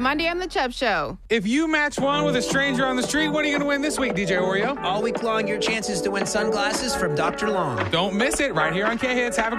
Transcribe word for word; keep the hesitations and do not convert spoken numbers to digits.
Monday on The Chubb Show. If you match one with a stranger on the street, what are you going to win this week, D J Oreo? All week long, your chances to win sunglasses from Doctor Long. Don't miss it right here on K-Hits. Have a